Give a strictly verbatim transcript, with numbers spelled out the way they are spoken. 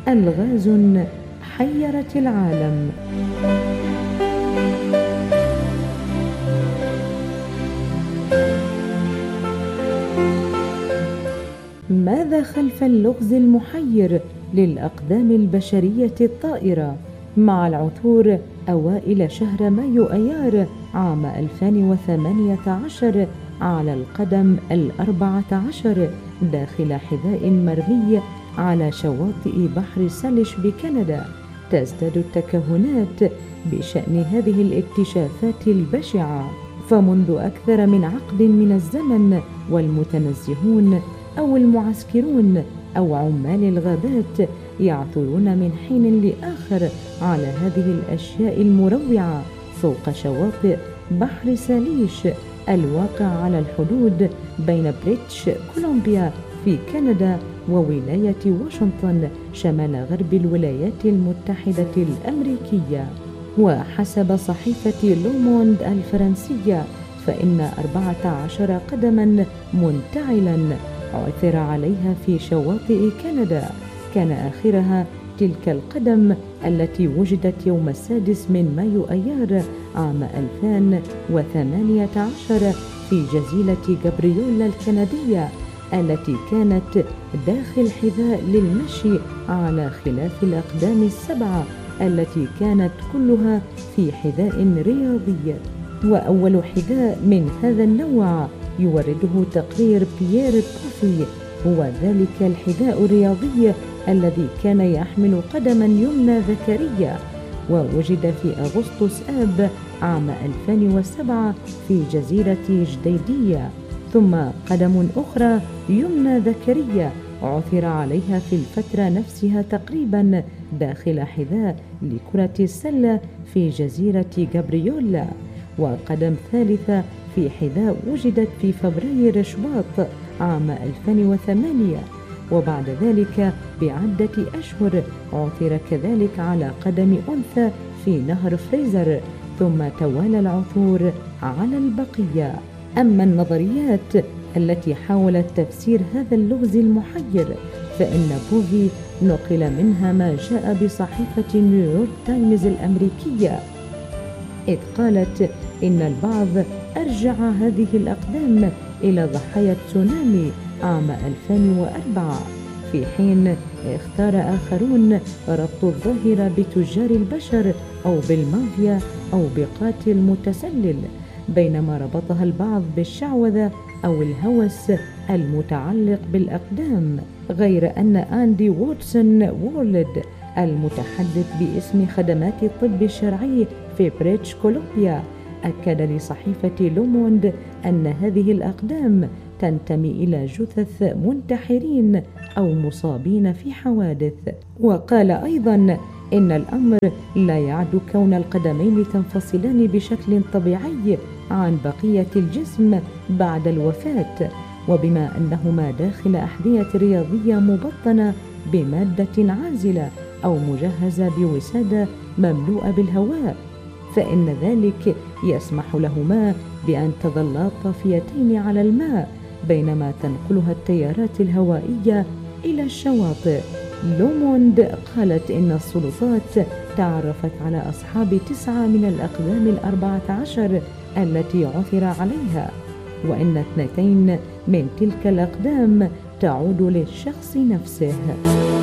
ألغاز حيرت العالم. ماذا خلف اللغز المحير للأقدام البشرية الطائرة؟ مع العثور أوائل شهر مايو أيار عام ألفين وثمانية عشر على القدم الأربعة عشر داخل حذاء مرمي على شواطئ بحر ساليش بكندا، تزداد التكهنات بشأن هذه الاكتشافات البشعة. فمنذ أكثر من عقد من الزمن والمتنزهون أو المعسكرون أو عمال الغابات يعثرون من حين لآخر على هذه الأشياء المروعة فوق شواطئ بحر ساليش الواقع على الحدود بين بريتش كولومبيا في كندا وولاية واشنطن شمال غرب الولايات المتحدة الأمريكية. وحسب صحيفة لوموند الفرنسية فإن أربعة عشر قدما منتعلا عثر عليها في شواطئ كندا، كان آخرها تلك القدم التي وجدت يوم السادس من مايو أيار عام ألفين وثمانية عشر في جزيرة غابريولا الكندية التي كانت داخل حذاء للمشي على خلاف الأقدام السبعة التي كانت كلها في حذاء رياضي. وأول حذاء من هذا النوع يورده تقرير بيير بوفي هو ذلك الحذاء الرياضي الذي كان يحمل قدما يمنى ذكرية، ووجد في أغسطس آب عام ألفين وسبعة في جزيرة جديدية. ثم قدم أخرى يمنى ذكرية عثر عليها في الفترة نفسها تقريبا داخل حذاء لكرة السلة في جزيرة غابريولا. وقدم ثالثة في حذاء وجدت في فبراير شباط عام ألفين وثمانية. وبعد ذلك بعدة أشهر عثر كذلك على قدم أنثى في نهر فريزر، ثم توالى العثور على البقية. أما النظريات التي حاولت تفسير هذا اللغز المحير فإن بوفي نقل منها ما جاء بصحيفة نيويورك تايمز الأمريكية، إذ قالت إن البعض أرجع هذه الأقدام إلى ضحايا تسونامي عام ألفين وأربعة، في حين اختار آخرون ربط الظاهرة بتجار البشر أو بالمافيا أو بقاتل متسلل، بينما ربطها البعض بالشعوذة أو الهوس المتعلق بالأقدام. غير أن أندي ووتسون وورلد المتحدث باسم خدمات الطب الشرعي في بريتش كولومبيا أكد لصحيفة لوموند أن هذه الأقدام تنتمي إلى جثث منتحرين أو مصابين في حوادث. وقال أيضا إن الأمر لا يعد كون القدمين تنفصلان بشكل طبيعي عن بقية الجسم بعد الوفاة، وبما أنهما داخل أحذية رياضية مبطنة بمادة عازلة أو مجهزة بوسادة مملوءة بالهواء، فإن ذلك يسمح لهما بأن تظلا طافيتين على الماء بينما تنقلها التيارات الهوائية إلى الشواطئ. لوموند قالت إن السلطات تعرفت على أصحاب تسعة من الأقدام الأربعة عشر التي عثر عليها، وإن اثنتين من تلك الأقدام تعود للشخص نفسه.